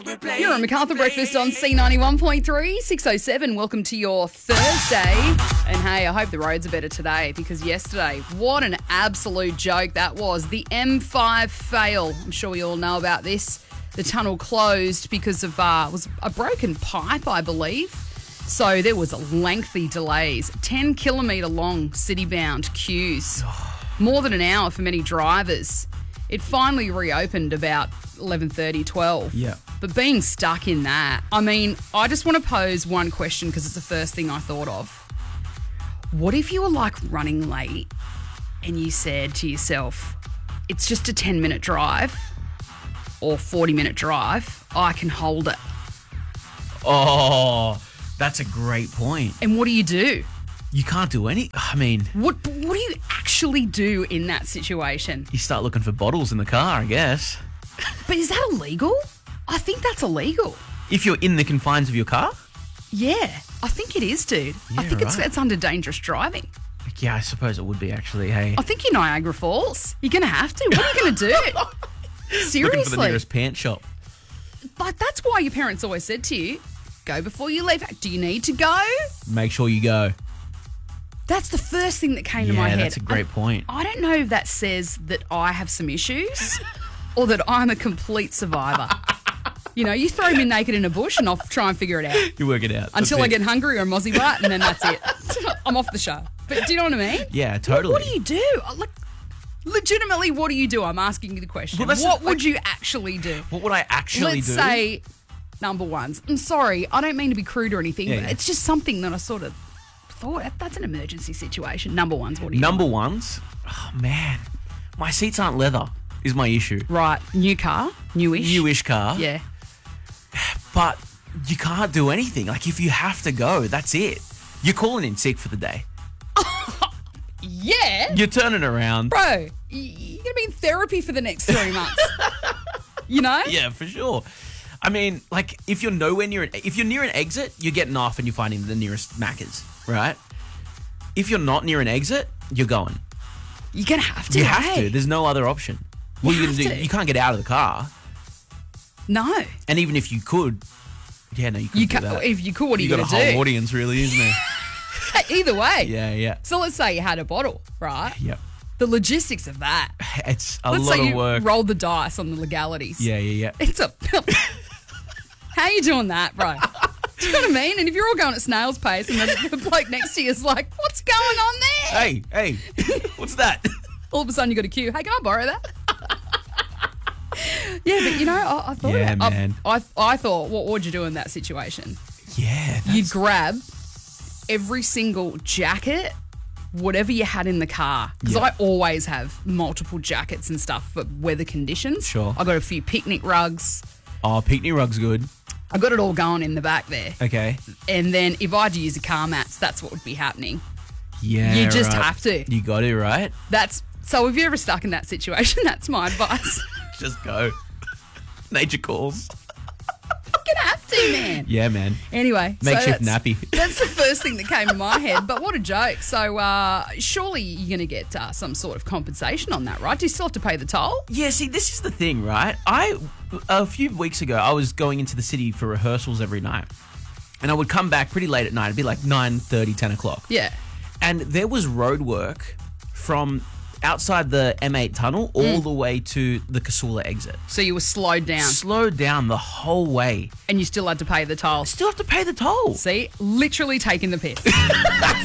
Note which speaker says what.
Speaker 1: You're on MacArthur Breakfast on C91.3, 6:07. Welcome to your Thursday. And hey, I hope the roads are better today because yesterday, what an absolute joke that was. The M5 fail. I'm sure we all know about this. The tunnel closed because of was a broken pipe, I believe. So there was lengthy delays, 10-kilometre long city-bound queues, more than an hour for many drivers. It finally reopened about 11:30, 12.
Speaker 2: Yeah.
Speaker 1: But being stuck in that, I mean, I just want to pose one question because it's the first thing I thought of. What if you were like running late and you said to yourself, it's just a 10-minute drive or 40-minute drive, I can hold it.
Speaker 2: Oh, that's a great point.
Speaker 1: And what do?
Speaker 2: You can't do any. I mean,
Speaker 1: What do you actually do in that situation?
Speaker 2: you start looking for bottles in the car, I guess.
Speaker 1: But is that illegal? I think that's illegal.
Speaker 2: If you're in the confines of your car?
Speaker 1: Yeah, I think it is, dude. I
Speaker 2: Yeah,
Speaker 1: think
Speaker 2: right.
Speaker 1: it's under dangerous driving.
Speaker 2: Yeah, I suppose it would be actually, hey.
Speaker 1: I think you're Niagara Falls. You're going to have to. What are you going to do? Seriously.
Speaker 2: Looking for the nearest pant shop.
Speaker 1: Like, that's why your parents always said to you, go before you leave. Do you need to go?
Speaker 2: Make sure you go.
Speaker 1: That's the first thing that came to my head.
Speaker 2: Yeah, that's a great point.
Speaker 1: I don't know if that says that I have some issues or that I'm a complete survivor. You know, you throw me naked in a bush and I'll try and figure it out.
Speaker 2: You work it out.
Speaker 1: Until
Speaker 2: That's
Speaker 1: I
Speaker 2: it.
Speaker 1: get hungry or a mozzie butt, and then that's it. I'm off the show. But do you know what I mean?
Speaker 2: Yeah, totally.
Speaker 1: What do you do? Like, legitimately, what do you do? I'm asking you the question.
Speaker 2: Well, that's
Speaker 1: what
Speaker 2: just,
Speaker 1: would you actually do?
Speaker 2: What would I actually
Speaker 1: Let's
Speaker 2: do?
Speaker 1: say number ones. I'm sorry, I don't mean to be crude or anything,
Speaker 2: Yeah,
Speaker 1: but
Speaker 2: yeah.
Speaker 1: it's just something that I sort of thought that's an emergency situation. Number ones, what do you
Speaker 2: Number
Speaker 1: do?
Speaker 2: ones? Oh, man. My seats aren't leather is my issue.
Speaker 1: Right, new car, newish.
Speaker 2: Newish car.
Speaker 1: Yeah.
Speaker 2: But you can't do anything. Like, if you have to go, that's it. You're calling in sick for the day.
Speaker 1: Yeah?
Speaker 2: You're turning around.
Speaker 1: Bro, you're going to be in therapy for the next 3 months. You know?
Speaker 2: Yeah, for sure. I mean, like, if you're near an exit, you're getting off and you're finding the nearest Macca's, right? If you're not near an exit, you're going.
Speaker 1: You're going to have to.
Speaker 2: You have
Speaker 1: hey?
Speaker 2: to. There's no other option. What are you
Speaker 1: have
Speaker 2: going to do?
Speaker 1: to.
Speaker 2: You can't get out of the car.
Speaker 1: No.
Speaker 2: And even if you could, yeah, no, you couldn't
Speaker 1: You
Speaker 2: do
Speaker 1: can't,
Speaker 2: that.
Speaker 1: if you could, what are you
Speaker 2: got
Speaker 1: going
Speaker 2: a
Speaker 1: to
Speaker 2: whole
Speaker 1: do?
Speaker 2: audience, really, isn't there?
Speaker 1: Either way.
Speaker 2: Yeah, yeah.
Speaker 1: So let's say you had a bottle, right?
Speaker 2: Yep.
Speaker 1: The logistics of that.
Speaker 2: It's a
Speaker 1: Let's
Speaker 2: lot
Speaker 1: say
Speaker 2: of
Speaker 1: you
Speaker 2: work.
Speaker 1: rolled the dice on the legalities.
Speaker 2: Yeah, yeah, yeah.
Speaker 1: It's a... How you doing that, bro? Do you know what I mean? And if you're all going at snail's pace and the bloke next to you is like, what's going on there?
Speaker 2: Hey, what's that?
Speaker 1: All of a sudden you got a queue. Hey, can I borrow that? Yeah, but you know, I thought...
Speaker 2: Yeah, man.
Speaker 1: I thought, what would you do in that situation?
Speaker 2: Yeah,
Speaker 1: You'd grab every single jacket, whatever you had in the car. Because
Speaker 2: Yeah.
Speaker 1: I always have multiple jackets and stuff for weather conditions.
Speaker 2: Sure.
Speaker 1: I got a few picnic rugs.
Speaker 2: Oh, picnic rug's good.
Speaker 1: I got it all going in the back there.
Speaker 2: Okay.
Speaker 1: And then if I had to use the car mats, that's what would be happening.
Speaker 2: Yeah,
Speaker 1: You just
Speaker 2: right.
Speaker 1: have to.
Speaker 2: You got to, right?
Speaker 1: So if you're ever stuck in that situation, that's my advice.
Speaker 2: Just go. Nature calls.
Speaker 1: You're gonna have to, man.
Speaker 2: Yeah, man.
Speaker 1: Anyway,
Speaker 2: Makeshift
Speaker 1: that's,
Speaker 2: nappy.
Speaker 1: That's the first thing that came to my head. But what a joke! So surely you're going to get some sort of compensation on that, right? Do you still have to pay the toll?
Speaker 2: Yeah, see, this is the thing, right? A few weeks ago, I was going into the city for rehearsals every night. And I would come back pretty late at night. It'd be like 9:30, 10 o'clock.
Speaker 1: Yeah.
Speaker 2: And there was road work from outside the M8 tunnel all the way to the Casula exit.
Speaker 1: So you were slowed down,
Speaker 2: Slowed down the whole way.
Speaker 1: and you still had to pay the toll.
Speaker 2: Still have to pay the toll.
Speaker 1: See, literally taking the piss.